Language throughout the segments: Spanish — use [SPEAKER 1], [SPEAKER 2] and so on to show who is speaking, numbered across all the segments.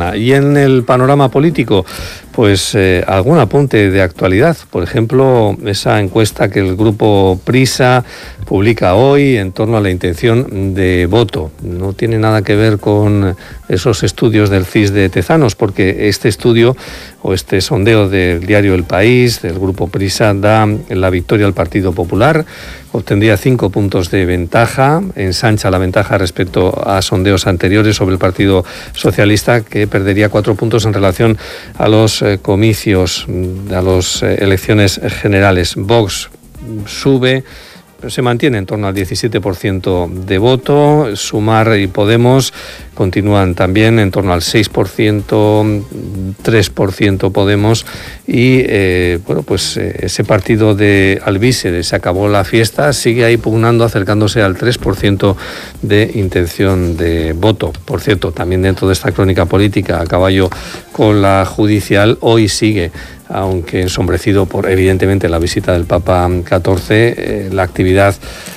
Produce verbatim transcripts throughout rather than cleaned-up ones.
[SPEAKER 1] semana. Y en el panorama político, pues eh, algún apunte de actualidad. Por ejemplo, esa encuesta que el grupo Prisa publica hoy en torno a la intención de voto. No tiene nada que ver con esos estudios del C I S de Tezanos, porque este estudio o este sondeo del diario El País, del grupo Prisa, da la victoria al Partido Popular. Obtendría cinco puntos de ventaja, ensancha la ventaja respecto a sondeos anteriores sobre el Partido Socialista, que perdería cuatro puntos en relación a los eh, comicios, a las eh, elecciones generales. Vox sube, pero se mantiene en torno al diecisiete por ciento de voto. Sumar y Podemos continúan también en torno al seis por ciento, tres por ciento Podemos, y eh, bueno, pues eh, ese partido de Alvise, de Se acabó la fiesta, sigue ahí pugnando, acercándose al tres por ciento de intención de voto. Por cierto, también dentro de esta crónica política, a caballo con la judicial, hoy sigue, aunque ensombrecido por evidentemente la visita del Papa catorce, eh, la actividad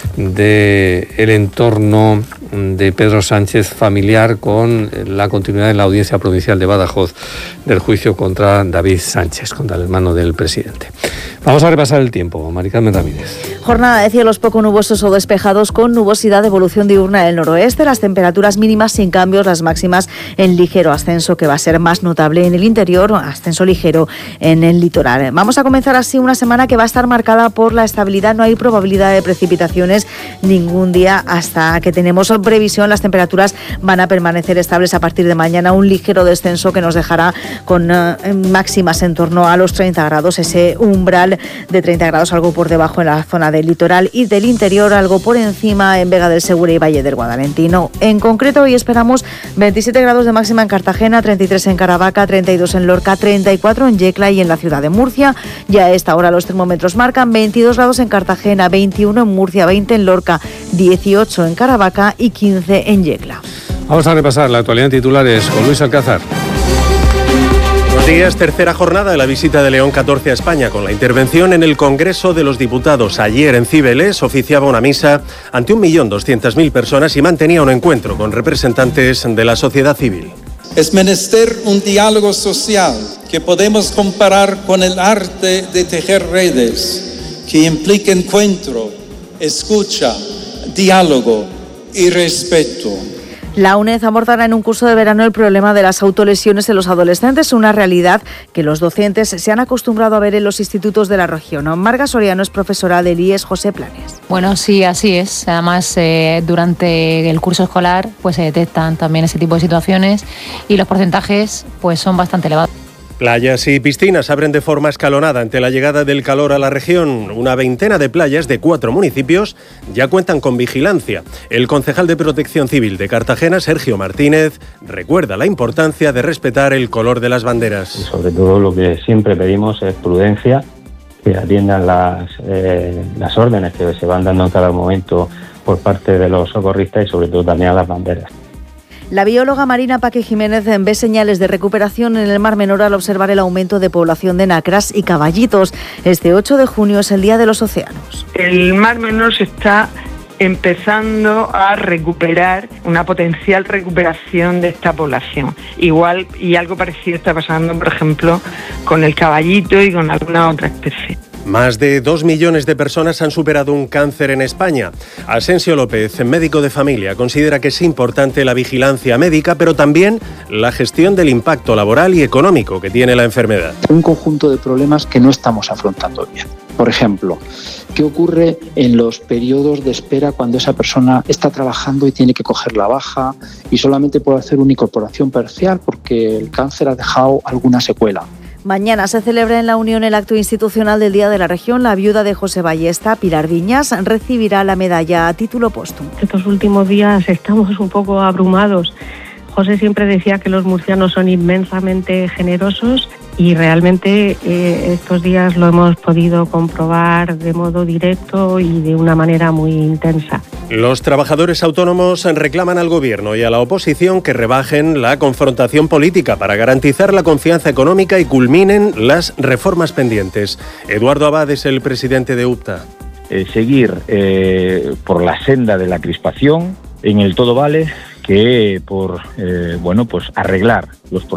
[SPEAKER 1] del entorno de Pedro Sánchez familiar, con la continuidad en la Audiencia Provincial de Badajoz del juicio contra David Sánchez, contra el hermano del presidente. Vamos a repasar el tiempo. Mari Carmen Ramírez.
[SPEAKER 2] Jornada de cielos poco nubosos o despejados, con nubosidad de evolución diurna en el noroeste, las temperaturas mínimas sin cambios, las máximas en ligero ascenso, que va a ser más notable en el interior, ascenso ligero en el litoral. Vamos a comenzar así una semana que va a estar marcada por la estabilidad. No hay probabilidad de precipitaciones ningún día hasta que tenemos previsión. Las temperaturas van a permanecer estables a partir de mañana, un ligero descenso que nos dejará con uh, máximas en torno a los treinta grados, ese umbral de treinta grados, algo por debajo en la zona del litoral y del interior, algo por encima en Vega del Segura y Valle del Guadalentino. En concreto, hoy esperamos veintisiete grados de máxima en Cartagena, treinta y tres en Caravaca, treinta y dos en Lorca, treinta y cuatro en Yecla y en la ciudad de Murcia. Ya a esta hora los termómetros marcan veintidós grados en Cartagena, veintiuno en Murcia, veinte en Lorca, dieciocho en Caravaca y quince en Yecla.
[SPEAKER 1] Vamos a repasar la actualidad en titulares con Luis Alcázar.
[SPEAKER 3] Buenos días. Tercera jornada de la visita de León catorce a España, con la intervención en el Congreso de los Diputados. Ayer en Cibeles oficiaba una misa ante un millón doscientas mil personas y mantenía un encuentro con representantes de la sociedad civil.
[SPEAKER 4] Es menester un diálogo social que podemos comparar con el arte de tejer redes, que implica encuentro, escucha, diálogo y respeto.
[SPEAKER 2] La UNED abordará en un curso de verano el problema de las autolesiones en los adolescentes, una realidad que los docentes se han acostumbrado a ver en los institutos de la región. Marga Soriano es profesora del I E S José Planes.
[SPEAKER 5] Bueno, sí, así es. Además, eh, durante el curso escolar pues se detectan también ese tipo de situaciones y los porcentajes pues son bastante elevados.
[SPEAKER 3] Playas y piscinas abren de forma escalonada ante la llegada del calor a la región. Una veintena de playas de cuatro municipios ya cuentan con vigilancia. El concejal de Protección Civil de Cartagena, Sergio Martínez, recuerda la importancia de respetar el color de las banderas.
[SPEAKER 6] Y sobre todo lo que siempre pedimos es prudencia, que atiendan las, eh, las órdenes que se van dando en cada momento por parte de los socorristas y sobre todo también a las banderas.
[SPEAKER 2] La bióloga marina Paque Jiménez ve señales de recuperación en el Mar Menor al observar el aumento de población de nacras y caballitos. Este ocho de junio es el Día de los Océanos.
[SPEAKER 7] El Mar Menor se está empezando a recuperar, una potencial recuperación de esta población. Igual y algo parecido está pasando, por ejemplo, con el caballito y con alguna otra especie.
[SPEAKER 3] Más de dos millones de personas han superado un cáncer en España. Asensio López, médico de familia, considera que es importante la vigilancia médica, pero también la gestión del impacto laboral y económico que tiene la enfermedad.
[SPEAKER 8] Un conjunto de problemas que no estamos afrontando bien. Por ejemplo, ¿qué ocurre en los periodos de espera cuando esa persona está trabajando y tiene que coger la baja y solamente puede hacer una incorporación parcial porque el cáncer ha dejado alguna secuela?
[SPEAKER 2] Mañana se celebra en la Unión el acto institucional del Día de la Región. La viuda de José Ballesta, Pilar Viñas, recibirá la medalla a título póstumo.
[SPEAKER 9] Estos últimos días estamos un poco abrumados. José siempre decía que los murcianos son inmensamente generosos y realmente eh, estos días lo hemos podido comprobar de modo directo y de una manera muy intensa.
[SPEAKER 3] Los trabajadores autónomos reclaman al Gobierno y a la oposición que rebajen la confrontación política para garantizar la confianza económica y culminen las reformas pendientes. Eduardo Abad es el presidente de UPTA.
[SPEAKER 10] Eh, seguir eh, por la senda de la crispación en el todo vale que por eh, bueno pues arreglar los problemas